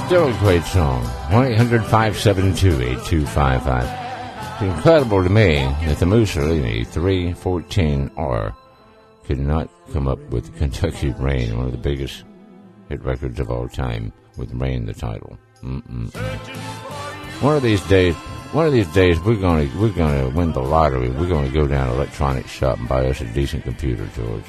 Still a great song. 1-800-572-8255. It's incredible to me that the Mussolini 314R could not come up with Kentucky Rain, one of the biggest hit records of all time, with Rain the title. One of these days, we're gonna win the lottery. We're gonna go down to an electronics shop and buy us a decent computer, George.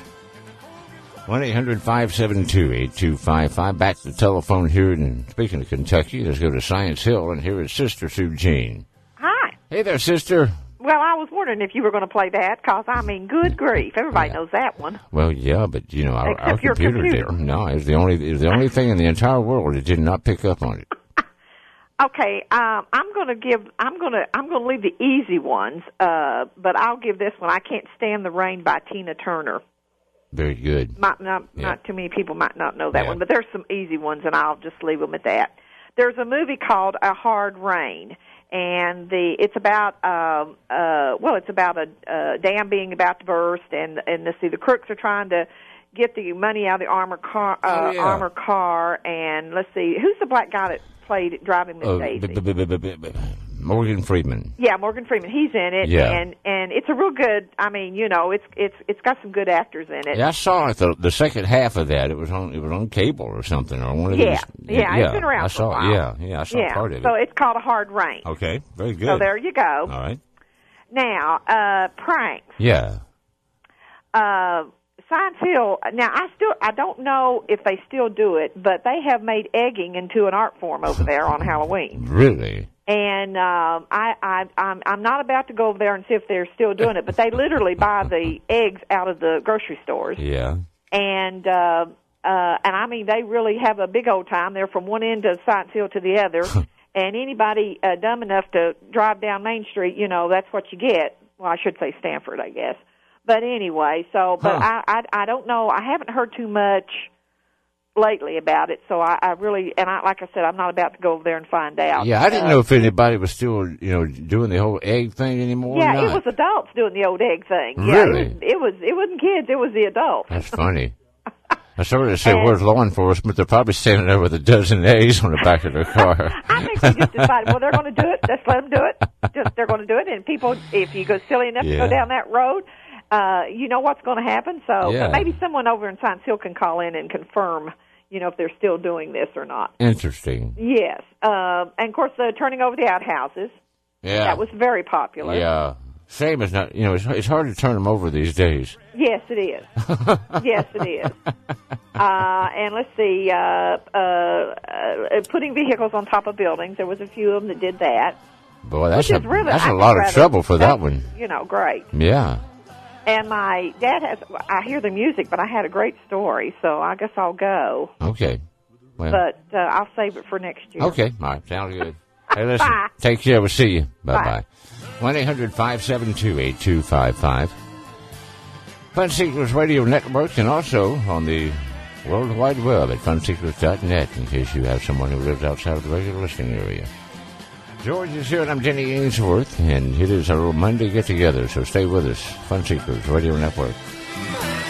1-800-572-8255. Back to the telephone here. And speaking of Kentucky, let's go to Science Hill and here is Sister Sue Jean. Hi. Hey there, sister. Well, I was wondering if you were going to play that, because, I mean, good grief. Everybody knows that one. Well, yeah, but, you know, our computer didn't. No, it was the only thing in the entire world that did not pick up on it. Okay, I'm going to leave the easy ones, but I'll give this one. I Can't Stand the Rain by Tina Turner. Very good. Not too many people might not know that one, but there's some easy ones, and I'll just leave them at that. There's a movie called A Hard Rain, and it's about a dam being about to burst, and let's see, the crooks are trying to get the money out of the armored car, and let's see, who's the black guy that played Driving Miss Daisy? Morgan Freeman. Yeah, Morgan Freeman. He's in it, and it's a real good. I mean, you know, it's got some good actors in it. Yeah, I saw it. The second half of that. It was on cable or something, or one of these. Yeah, it's been around for a while. I saw part of it. So it's called A Hard Rain. Okay, very good. So there you go. All right. Now, pranks. Yeah. Science Hill. Now, I don't know if they still do it, but they have made egging into an art form over there on Halloween. Really? And I'm not about to go over there and see if they're still doing it, but they literally buy the eggs out of the grocery stores. Yeah. And I mean, they really have a big old time. They're from one end of Science Hill to the other. And anybody dumb enough to drive down Main Street, you know, that's what you get. Well, I should say Stanford, I guess. But anyway, but I don't know. I haven't heard too much lately about it, so I really, and like I said, I'm not about to go over there and find out. Yeah, I didn't know if anybody was still, you know, doing the whole egg thing anymore. Yeah, or not. It was adults doing the old egg thing. Really? Yeah, it wasn't kids, it was the adults. That's funny. I started to say, where's law enforcement? They're probably standing there with a dozen eggs on the back of their car. I think they just decided, well, they're going to do it. Just let them do it. They're going to do it. And people, if you go silly enough to go down that road, you know what's going to happen. So but maybe someone over in Science Hill can call in and confirm, you know, if they're still doing this or not. Interesting. Yes. And, of course, turning over the outhouses. Yeah. That was very popular. Yeah. Same as not, you know, it's hard to turn them over these days. Yes, it is. Yes, it is. And let's see, putting vehicles on top of buildings. There was a few of them that did that. Boy, that's a lot of trouble for that one. You know, great. Yeah. And my dad I hear the music, but I had a great story, so I guess I'll go. Okay. Well, but I'll save it for next year. Okay. All right. Sounds good. Hey, listen. Bye. Take care. We'll see you. Bye-bye. 1-800-572-8255. Fun Seekers Radio Network, and also on the World Wide Web at funseekers.net in case you have someone who lives outside of the regular listening area. George is here, and I'm Jenny Ainsworth, and it is our little Monday get-together, so stay with us. Fun Seekers Radio Network.